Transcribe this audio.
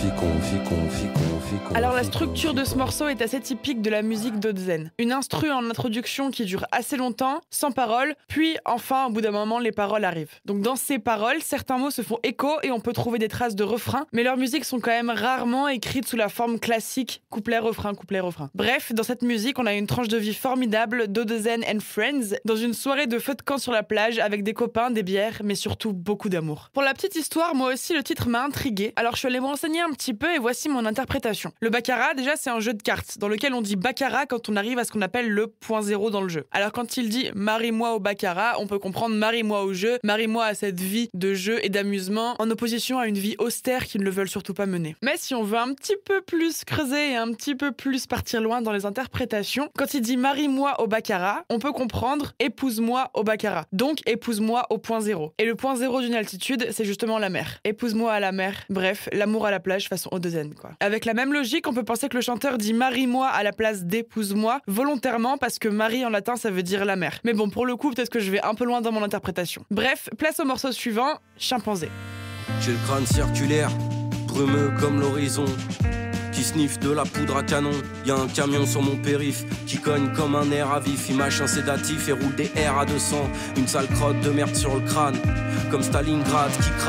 Alors la structure de ce morceau est assez typique de la musique d'Oddsen. Une instru en introduction qui dure assez longtemps, sans paroles, puis enfin au bout d'un moment les paroles arrivent. Donc dans ces paroles, certains mots se font écho et on peut trouver des traces de refrain, mais leurs musiques sont quand même rarement écrites sous la forme classique, couplet-refrain, couplet-refrain. Bref, dans cette musique, on a une tranche de vie formidable d'Oddsen and Friends, dans une soirée de feu de camp sur la plage avec des copains, des bières, mais surtout beaucoup d'amour. Pour la petite histoire, moi aussi le titre m'a intriguée, alors je suis allée me renseigner un petit peu et voici mon interprétation. Le baccarat, déjà, c'est un jeu de cartes dans lequel on dit baccarat quand on arrive à ce qu'on appelle le point zéro dans le jeu. Alors quand il dit marie-moi au baccarat, on peut comprendre marie-moi au jeu, marie-moi à cette vie de jeu et d'amusement en opposition à une vie austère qu'ils ne veulent surtout pas mener. Mais si on veut un petit peu plus creuser et un petit peu plus partir loin dans les interprétations, quand il dit marie-moi au baccarat, on peut comprendre épouse-moi au baccarat. Donc épouse-moi au point zéro. Et le point zéro d'une altitude, c'est justement la mer. Épouse-moi à la mer. Bref, l'amour à la plage façon Oddsen, quoi. Avec la même logique, on peut penser que le chanteur dit marie-moi à la place d'épouse-moi volontairement parce que Marie en latin ça veut dire la mer. Mais bon, pour le coup, peut-être que je vais un peu loin dans mon interprétation. Bref, place au morceau suivant, Chimpanzé. J'ai le crâne circulaire, brumeux comme l'horizon, qui sniffe de la poudre à canon. Y'a un camion sur mon périph' qui cogne comme un air à vif. Il mâche un sédatif et roule des R à 200. Une sale crotte de merde sur le crâne, comme Stalingrad qui craque.